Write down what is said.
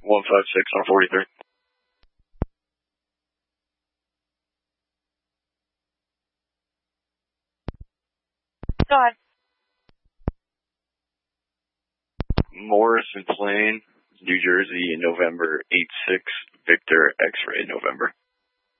156 on 43. Go ahead. Morrison Plain, New Jersey, November 86, Victor X-ray, November.